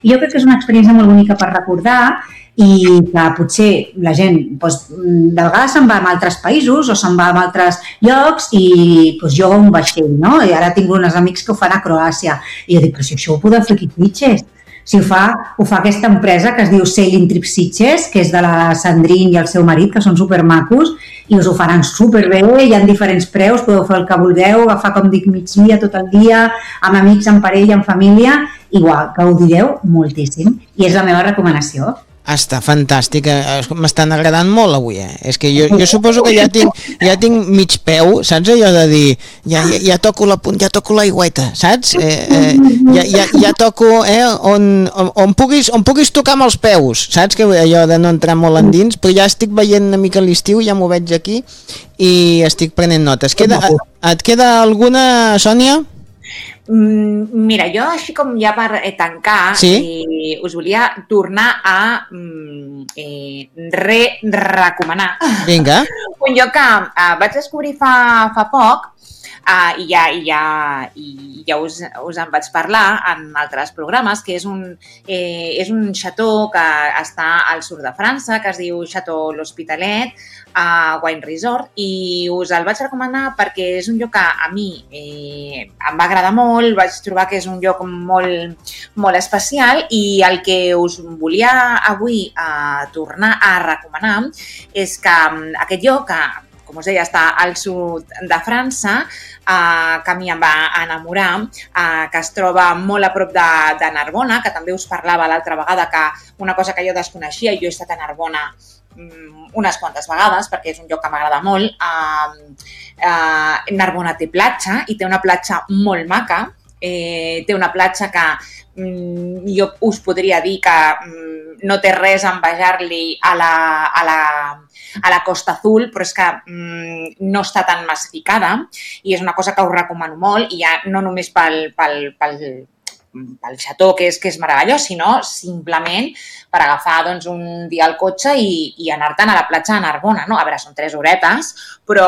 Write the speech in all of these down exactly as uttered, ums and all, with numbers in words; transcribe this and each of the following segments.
Jo crec que és una experiència molt bonica per recordar i que potser la gent doncs, de vegades se'n va a altres països o se'n va a altres llocs i doncs, jo a un vaixell, no? I ara tinc uns amics que ho fan a Croàcia i jo dic, però si això ho podeu fer aquí a Sitges. Si ho fa, ho fa aquesta empresa que es diu Sailing Trip Sitges, que és de la Sandrine i el seu marit, que són supermacos, i us ho faran superbé, hi ha diferents preus, podeu fer el que vulgueu, agafar, com dic, migdia, tot el dia, amb amics, amb parella, amb família, igual, que ho direu moltíssim. I és la meva recomanació. Està fantàstic, m'estan agradant molt avui, eh? És que jo, jo suposo que ja tinc, ja tinc mig peu, saps allò de dir, ja, ja, ja toco la ja toco l'aigüeta, saps? Eh, eh, ja, ja, ja toco eh, on, on, on, puguis, on puguis tocar amb els peus, saps? Que allò de no entrar molt endins, però ja estic veient una mica l'estiu, ja m'ho veig aquí i estic prenent notes. Queda, et queda alguna, Sònia? Mira, jo així com ja per tancar, sí? eh, us volia tornar a eh, re-recomanar Vinga. un lloc que eh, vaig descobrir fa, fa poc uh, i ja, i ja, i ja us, us en vaig parlar en altres programes, que és un, eh, és un xató que està al sud de França, que es diu Xató L'Hospitalet, a Wine Resort, i us el vaig recomanar perquè és un lloc que a mi eh, em va agradar molt, vaig trobar que és un lloc molt, molt especial i el que us volia avui eh, tornar a recomanar és que aquest lloc, que com us deia, està al sud de França, eh, que a mi em va enamorar, eh, que es troba molt a prop de, de Narbona, que també us parlava l'altra vegada, que una cosa que jo desconeixia, i jo he estat a Narbona unes quantes vegades, perquè és un lloc que m'agrada molt. Uh, uh, Narbona té platja i té una platja molt maca. Eh, té una platja que um, jo us podria dir que um, no té res a envejar-li a la, a, la, a la Costa Azul, però és que um, no està tan massificada i és una cosa que us recomano molt, i ja no només pel, pel, pel pel xató, que és, que és meravellós, sinó simplement per agafar doncs, un dia al cotxe i, i anar-te'n a la platja de Narbona. No? A veure, són tres horetes, però,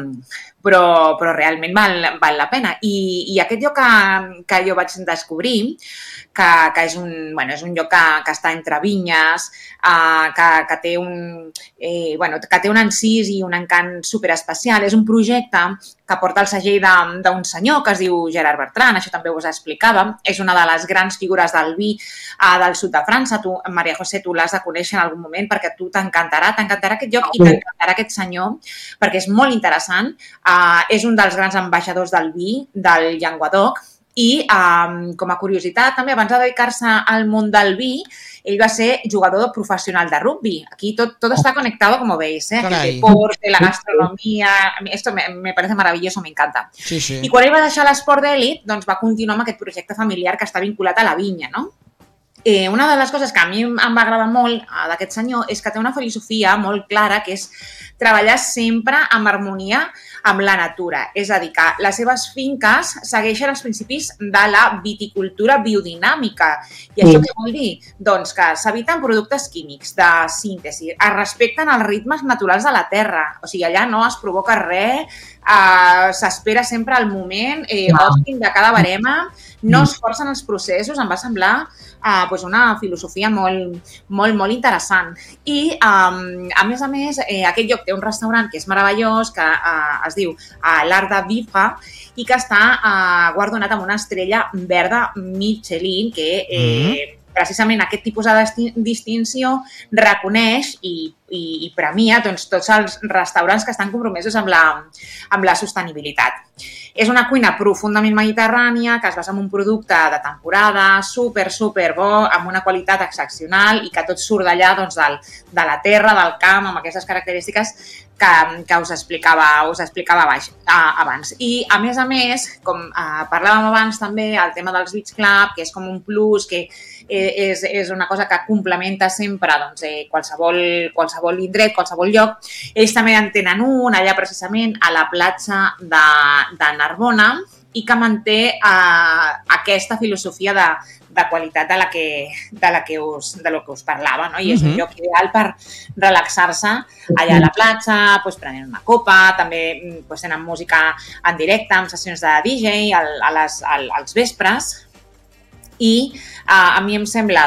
però, però realment val, val la pena. I, i aquest lloc que, que jo vaig descobrir, que, que és, un, bueno, és un lloc que, que està entre vinyes, uh, que, que, té un, eh, bueno, que té un encís i un encant superespecial. És un projecte que porta el segell d'un senyor que es diu Gerard Bertran, això també us explicava. És una de les grans figures del vi uh, del sud de França. Tu, Maria José, tu l'has de conèixer en algun moment perquè tu t'encantarà, t'encantarà aquest lloc i t'encantarà aquest senyor perquè és molt interessant. Uh, és un dels grans ambaixadors del vi del Llenguadoc. I um, com a curiositat, també abans de dedicar-se al món del vi, ell va ser jugador professional de rugby. Aquí tot, tot está conectado, como veis, ¿eh? El deporte, la gastronomia, esto me, me parece maravilloso, me encanta. Sí, sí. I quan ell va deixar l'esport d'elit, doncs va continuar amb aquest projecte familiar que està vinculat a la vinya, no? Eh, una de les coses que a mi em va agradar molt d'aquest senyor és que té una filosofia molt clara, que és treballar sempre en harmonia amb la natura. És a dir, que les seves finques segueixen els principis de la viticultura biodinàmica. I això què vol dir? Doncs que s'eviten productes químics de síntesi, es respecten els ritmes naturals de la terra. O sigui, allà no es provoca res, eh, s'espera sempre el moment eh, òptim de cada barema, no es forcen els processos, em va semblar eh, doncs una filosofia molt, molt, molt interessant. I, eh, a més a més, eh, aquest lloc té un restaurant que és meravellós, que eh, es diu eh, l'Art de Vivre, i que està eh, guardonat amb una estrella verda Michelin, que eh, mm-hmm. precisament aquest tipus de distinció reconeix i, i, i premia doncs, tots els restaurants que estan compromesos amb la, amb la sostenibilitat. És una cuina profundament mediterrània que es basa en un producte de temporada super, super bo, amb una qualitat excepcional i que tot surt d'allà doncs, del, de la terra, del camp, amb aquestes característiques que, que us explicava, us explicava baix, uh, abans. I, a més a més, com uh, parlàvem abans també, el tema dels Beach Club, que és com un plus, que és, és una cosa que complementa sempre doncs, eh, qualsevol, qualsevol indret, qualsevol lloc. Ells també en tenen un, allà precisament a la platja de, de Narbona, i que manté eh, aquesta filosofia de, de qualitat de la que, de la que, us, de lo que us parlava, no? I és un lloc ideal per relaxar-se allà a la platja, doncs, prenent una copa, també doncs, tenen música en directe, amb sessions de D J al, a les, al, als vespres. i uh, a mi em sembla